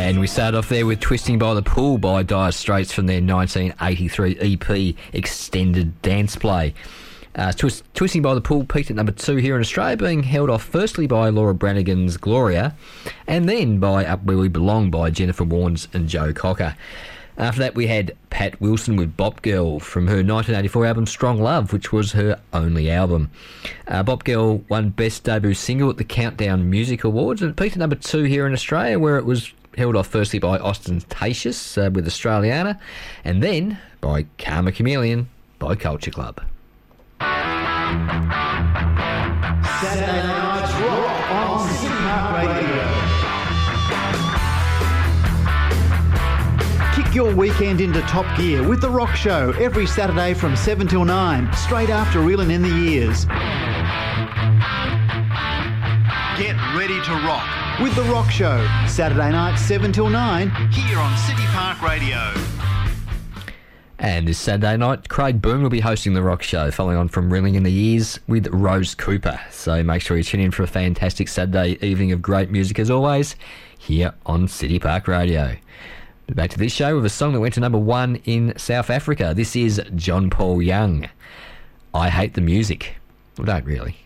And we started off there with Twisting by the Pool by Dire Straits from their 1983 EP Extended Dance Play. Twisting by the Pool peaked at number 2 here in Australia, being held off firstly by Laura Branigan's Gloria and then by Up Where We Belong by Jennifer Warnes and Joe Cocker. After that, we had Pat Wilson with Bop Girl from her 1984 album Strong Love, which was her only album. Bop Girl won Best Debut Single at the Countdown Music Awards, and it peaked at number 2 here in Australia, where it was held off firstly by Ostentatious with Australiana, and then by Karma Chameleon by Culture Club. Saturday Night's Rock on City Park Radio. Kick your weekend into top gear with The Rock Show every Saturday from 7 till 9, straight after Reelin' in the Years. Get ready to rock with The Rock Show, Saturday night 7 till 9, here on City Park Radio. And this Saturday night, Craig Boone will be hosting The Rock Show, following on from Reeling in the Years with Rose Cooper. So make sure you tune in for a fantastic Saturday evening of great music as always, here on City Park Radio. Back to this show with a song that went to number 1 in South Africa. This is John Paul Young. I Hate the Music. Well, don't really.